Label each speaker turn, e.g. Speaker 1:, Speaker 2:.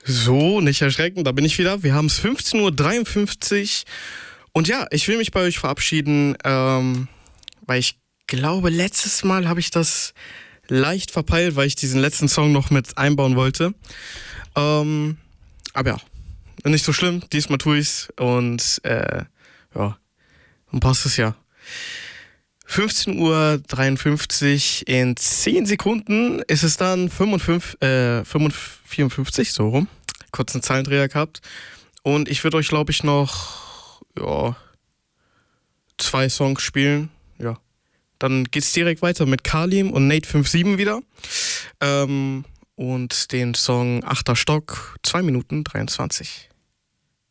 Speaker 1: So, nicht erschrecken, da bin ich wieder. Wir haben es 15:53 Uhr. Und ja, ich will mich bei euch verabschieden, weil ich glaube, letztes Mal habe ich das leicht verpeilt, weil ich diesen letzten Song noch mit einbauen wollte. Aber ja, nicht so schlimm. Diesmal tue ich's und ja, dann passt es ja. 15:53 Uhr, in 10 Sekunden ist es dann 54, so rum. Kurzen Zahlendreher gehabt. Und ich würde euch, glaube ich, noch 2 Songs spielen. Ja. Dann geht's direkt weiter mit Kalim und Nate 57 wieder. Und den Song 8. Stock, 2 Minuten 23.